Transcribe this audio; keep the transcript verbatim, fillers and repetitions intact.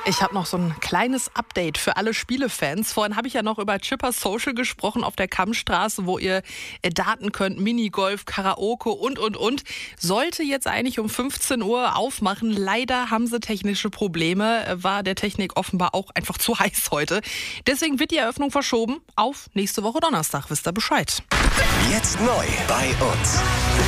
Ich habe noch so ein kleines Update für alle Spielefans. Vorhin habe ich ja noch über Chipper Social gesprochen auf der Kammstraße, wo ihr äh, daten könnt, Minigolf, Karaoke und, und, und. Sollte jetzt eigentlich um fünfzehn Uhr aufmachen. Leider haben sie technische Probleme. Äh, War der Technik offenbar auch einfach zu heiß heute. Deswegen wird die Eröffnung verschoben auf nächste Woche Donnerstag. Wisst ihr Bescheid? Jetzt neu bei uns.